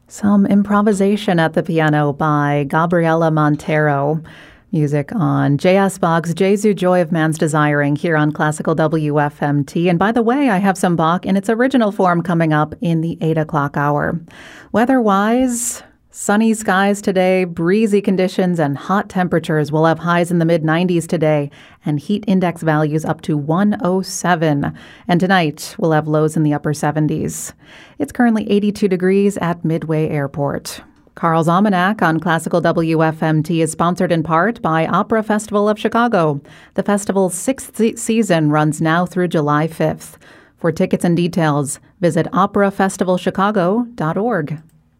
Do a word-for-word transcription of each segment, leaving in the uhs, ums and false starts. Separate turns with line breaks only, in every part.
Some improvisation at the piano by Gabriela Montero. Music on J S. Bach's Jesu Joy of Man's Desiring here on Classical W F M T. And by the way, I have some Bach in its original form coming up in the eight o'clock hour. Weather-wise, sunny skies today, breezy conditions, and hot temperatures. We'll have highs in the mid nineties today and heat index values up to one oh seven. And tonight, we'll have lows in the upper seventies. It's currently eighty-two degrees at Midway Airport. Carl's Almanac on Classical W F M T is sponsored in part by Opera Festival of Chicago. The festival's sixth se- season runs now through July fifth. For tickets and details, visit opera festival chicago dot org.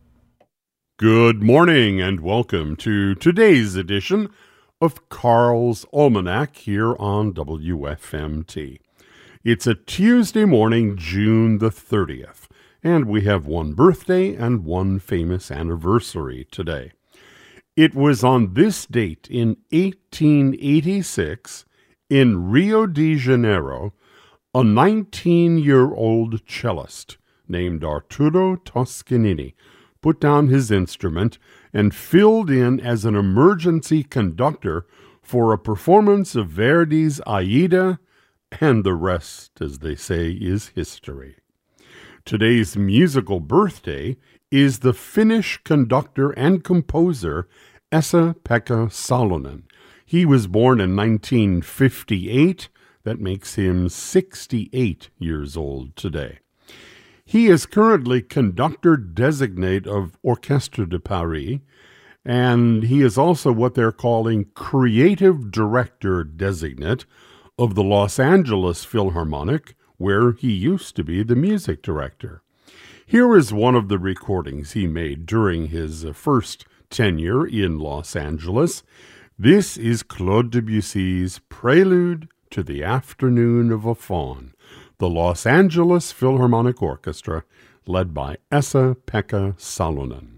Good morning and welcome to today's edition of Carl's Almanac here on W F M T. It's a Tuesday morning, June the thirtieth, and we have one birthday and one famous anniversary today. It was on this date in eighteen eighty-six in Rio de Janeiro, a nineteen-year-old cellist named Arturo Toscanini put down his instrument and filled in as an emergency conductor for a performance of Verdi's Aida, and the rest, as they say, is history. Today's musical birthday is the Finnish conductor and composer Esa-Pekka Salonen. He was born in nineteen fifty-eight. That makes him sixty-eight years old today. He is currently conductor designate of Orchestre de Paris, and he is also what they're calling creative director designate of the Los Angeles Philharmonic, where he used to be the music director. Here is one of the recordings he made during his first tenure in Los Angeles. This is Claude Debussy's Prelude to the Afternoon of a Faun, the Los Angeles Philharmonic Orchestra, led by Esa-Pekka Salonen.